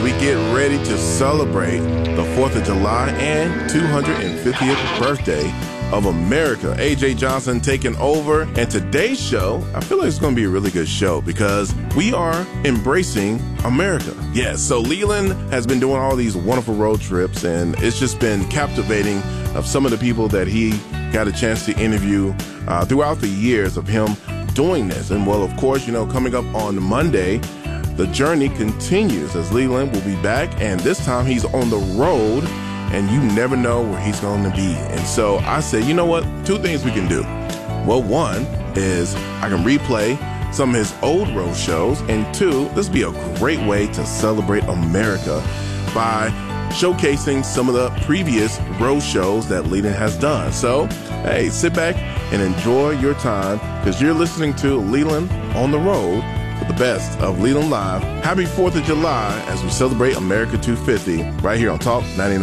we get ready to celebrate the 4th of July and 250th birthday of America. AJ Johnson taking over. And today's show, I feel like it's going to be a really good show because we are embracing America. Yes, so Leland has been doing all these wonderful road trips, and it's just been captivating of some of the people that he got a chance to interview throughout the years of him doing this. And well, of course, coming up on Monday, the journey continues as Leland will be back, and this time he's on the road, and you never know where he's going to be. And so I said, you know what? 2 things we can do. Well, 1 is I can replay some of his old road shows, and 2, this would be a great way to celebrate America by showcasing some of the previous road shows that Leland has done. So, hey, sit back and enjoy your time because you're listening to Leland on the Road with the best of Leland Live. Happy 4th of July as we celebrate America 250 right here on Talk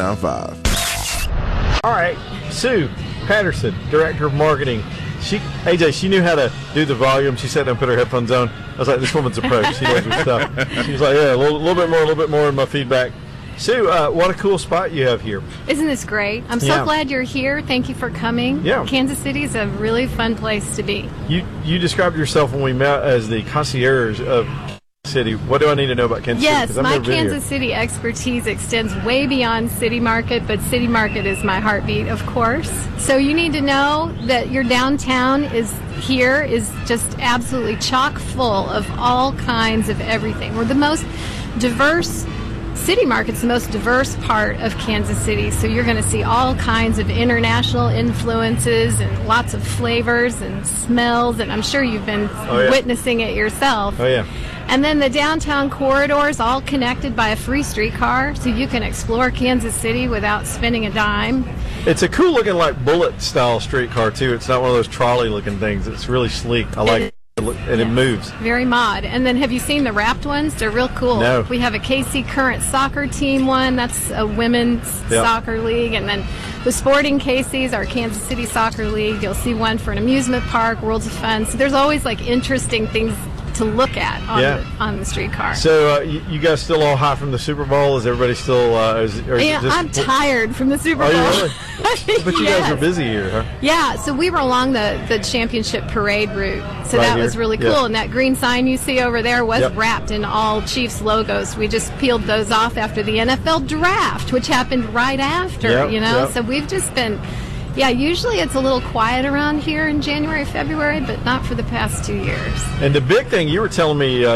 99.5. All right, Sue Patterson, Director of Marketing. She knew how to do the volume. She sat down and put her headphones on. I was like, this woman's a pro. She knows her stuff. She was like, yeah, a little bit more in my feedback. Sue, what a cool spot you have here. Isn't this great? I'm so glad you're here. Thank you for coming. Yeah. Kansas City is a really fun place to be. You described yourself when we met as the concierge of City. What do I need to know about Kansas City? Yes, my Kansas City expertise extends way beyond City Market, but City Market is my heartbeat, of course. So you need to know that your downtown is just absolutely chock full of all kinds of everything. We're the most diverse. City Market's the most diverse part of Kansas City, so you're going to see all kinds of international influences and lots of flavors and smells, and I'm sure you've been witnessing it yourself. Oh, yeah. And then the downtown corridor is all connected by a free streetcar, so you can explore Kansas City without spending a dime. It's a cool looking, like, bullet-style streetcar, too. It's not one of those trolley-looking things. It's really sleek. I like it. And it moves. Very mod. And then have you seen the wrapped ones? They're real cool. No. We have a KC Current soccer team one. That's a women's soccer league. And then the sporting KC's, our Kansas City Soccer League. You'll see one for an amusement park, Worlds of Fun. So there's always like interesting things to look at on the streetcar. So you guys still all hot from the Super Bowl? Is everybody still? I'm tired from the Super Bowl. Are you really? But you guys are busy here, huh? Yeah, so we were along the championship parade route. So that was really cool. Yeah. And that green sign you see over there was wrapped in all Chiefs logos. We just peeled those off after the NFL draft, which happened right after, So we've just been... Yeah, usually it's a little quiet around here in January, February, but not for the past 2 years. And the big thing you were telling me